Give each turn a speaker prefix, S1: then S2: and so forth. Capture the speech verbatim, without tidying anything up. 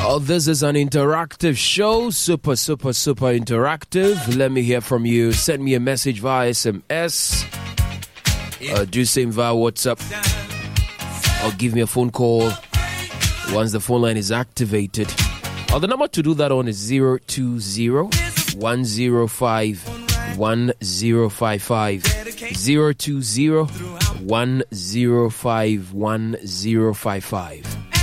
S1: Oh, this is an interactive show. Super, super, super interactive. Let me hear from you. Send me a message via S M S. Uh, do same via WhatsApp. Or give me a phone call once the phone line is activated. Oh, the number to do that on is zero two zero, one zero five, one zero five five. zero two zero, one zero five, one zero five five.